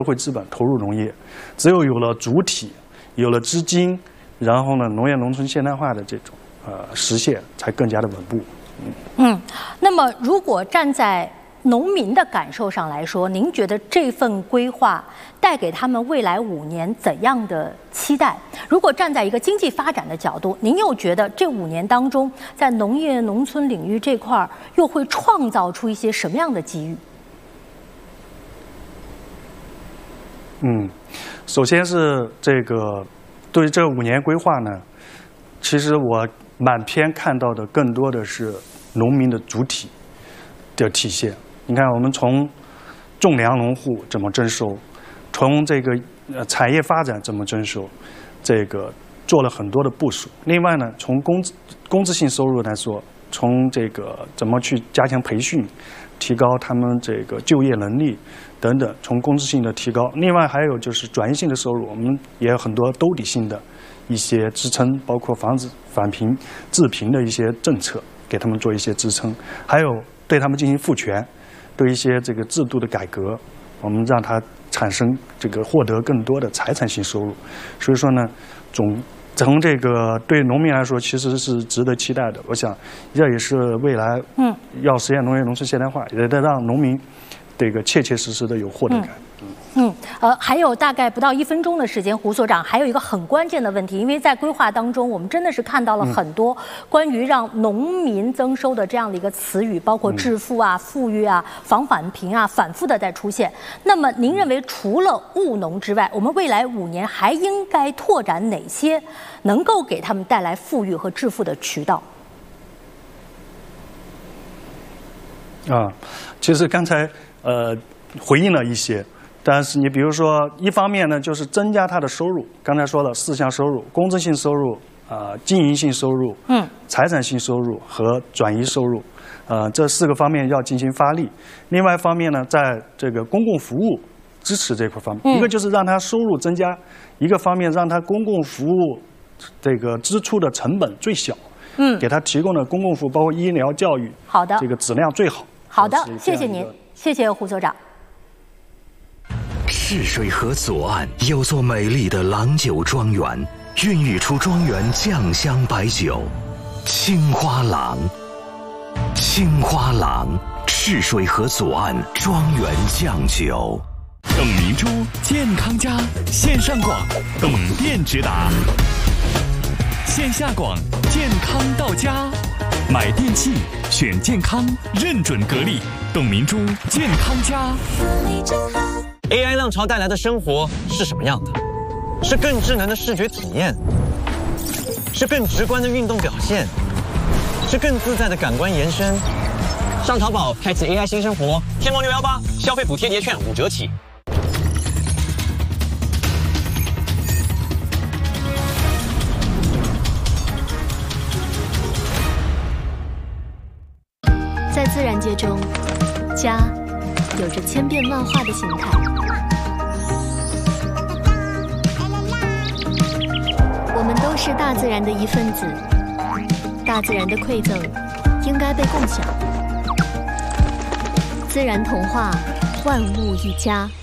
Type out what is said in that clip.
会资本投入农业，只有有了主体，有了资金，然后呢，农业农村现代化的这种实现才更加的稳步。 那么如果站在农民的感受上来说，您觉得这份规划带给他们未来5年怎样的期待？如果站在一个经济发展的角度，您又觉得这5年当中，在农业农村领域这块又会创造出一些什么样的机遇？ 首先是这个对这5年规划呢，其实我满篇看到的更多的是农民的主体的体现。你看，我们从种粮农户怎么征收，从这个产业发展怎么征收，这个做了很多的部署。另外呢，从工资性收入来说，从这个怎么去加强培训，提高他们这个就业能力等等，从工资性的提高。另外还有就是转移性的收入，我们也有很多兜底性的一些支撑，包括防止返贫、治贫的一些政策，给他们做一些支撑，还有对他们进行赋权，对一些这个制度的改革，我们让它产生这个获得更多的财产性收入。所以说呢，从这个对农民来说，其实是值得期待的。我想，这也是未来要实现农业农村现代化，也得让农民这个切切实实的有获得感。 还有大概不到1分钟的时间，胡所长还有一个很关键的问题，因为在规划当中，我们真的是看到了很多关于让农民增收的这样的一个词语，包括致富啊、富裕啊、防返贫啊，反复的在出现。那么，您认为除了务农之外，我们未来5年还应该拓展哪些能够给他们带来富裕和致富的渠道？ 其实刚才回应了一些。但是你比如说，一方面呢，就是增加他的收入。刚才说了4项收入：工资性收入、经营性收入、财产性收入和转移收入。这4个方面要进行发力。另外一方面呢，在这个公共服务支持这块方面，一个就是让他收入增加，一个方面让他公共服务这个支出的成本最小。给他提供的公共服务，包括医疗、教育， 好的， 这个质量最好。 好的，谢谢您，谢谢胡所长。 赤水河左岸有座美丽的郎酒庄园，孕育出庄园酱香白酒青花郎。青花郎，赤水河左岸庄园酱酒。 董明珠健康家线上广，董店直达；线下广，健康到家。买电器选健康，认准格力，董明珠健康家。 AI 浪潮带来的生活是什么样的？是更智能的视觉体验，是更直观的运动表现，是更自在的感官延伸。上淘宝开启 AI 新生活，天猫618消费补贴叠券5折起。 在自然界中，家有着千变万化的形态。我们都是大自然的一份子，大自然的馈赠应该被共享。自然童话，万物一家。